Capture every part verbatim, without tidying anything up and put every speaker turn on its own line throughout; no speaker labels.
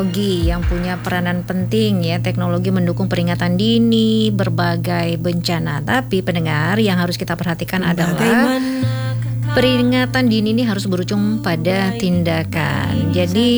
Teknologi yang punya peranan penting ya, teknologi mendukung peringatan dini berbagai bencana. Tapi pendengar, yang harus kita perhatikan adalah peringatan dini ini harus berujung pada tindakan. Jadi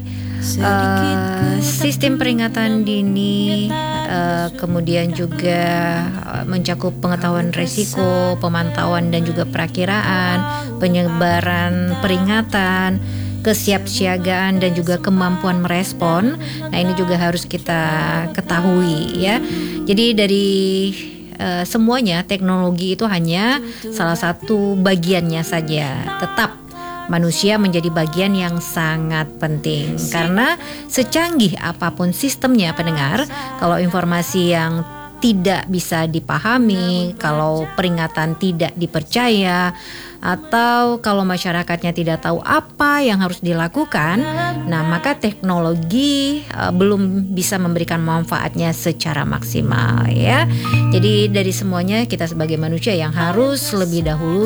uh, sistem peringatan dini uh, kemudian juga uh, mencakup pengetahuan risiko, pemantauan dan juga perakiraan, penyebaran peringatan, kesiapsiagaan dan juga kemampuan merespon. Nah, ini juga harus kita ketahui ya. Jadi dari uh, semuanya teknologi itu hanya salah satu bagiannya saja. Tetap manusia menjadi bagian yang sangat penting, karena secanggih apapun sistemnya pendengar, kalau informasi yang tidak bisa dipahami, kalau peringatan tidak dipercaya, atau kalau masyarakatnya tidak tahu apa yang harus dilakukan, nah maka teknologi uh, belum bisa memberikan manfaatnya secara maksimal ya. Jadi dari semuanya kita sebagai manusia yang harus lebih dahulu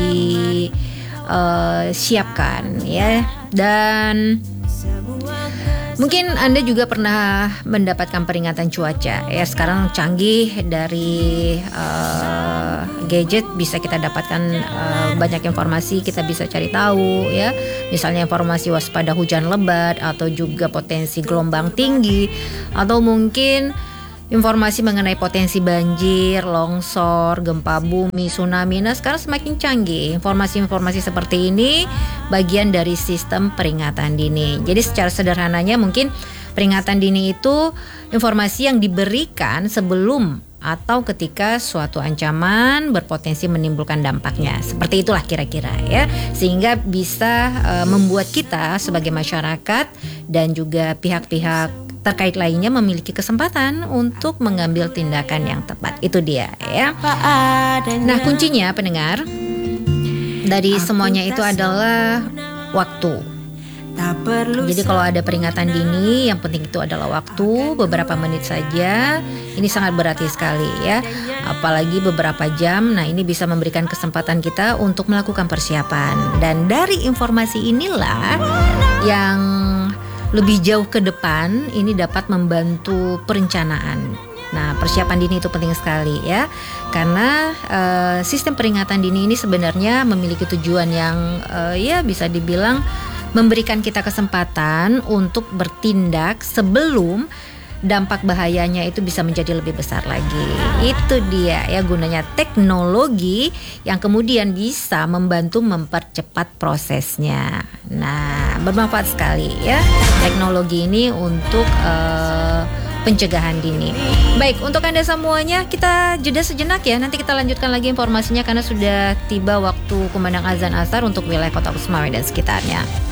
disiapkan uh, ya. Dan mungkin Anda juga pernah mendapatkan peringatan cuaca ya. Sekarang canggih, dari uh, gadget bisa kita dapatkan uh, banyak informasi, kita bisa cari tahu ya. Misalnya informasi waspada hujan lebat, atau juga potensi gelombang tinggi, atau mungkin informasi mengenai potensi banjir, longsor, gempa bumi, tsunami. Nah, sekarang semakin canggih. Informasi-informasi seperti ini bagian dari sistem peringatan dini. Jadi secara sederhananya mungkin peringatan dini itu informasi yang diberikan sebelum atau ketika suatu ancaman berpotensi menimbulkan dampaknya. Seperti itulah kira-kira ya. Sehingga bisa uh, membuat kita sebagai masyarakat dan juga pihak-pihak terkait lainnya memiliki kesempatan untuk mengambil tindakan yang tepat. Itu dia ya. Nah, kuncinya pendengar dari semuanya itu adalah waktu. Jadi kalau ada peringatan dini, yang penting itu adalah waktu, beberapa menit saja. Ini sangat berarti sekali ya. Apalagi beberapa jam. Nah, ini bisa memberikan kesempatan kita untuk melakukan persiapan. Dan dari informasi inilah yang lebih jauh ke depan ini dapat membantu perencanaan. Nah, persiapan dini itu penting sekali ya, karena uh, sistem peringatan dini ini sebenarnya memiliki tujuan yang uh, ya bisa dibilang memberikan kita kesempatan untuk bertindak sebelum dampak bahayanya itu bisa menjadi lebih besar lagi. Itu dia ya gunanya teknologi yang kemudian bisa membantu mempercepat prosesnya. Nah, bermanfaat sekali ya teknologi ini untuk uh, pencegahan dini. Baik, untuk Anda semuanya kita jeda sejenak ya. Nanti kita lanjutkan lagi informasinya karena sudah tiba waktu kumandang azan asar untuk wilayah Kota Kusuma dan sekitarnya.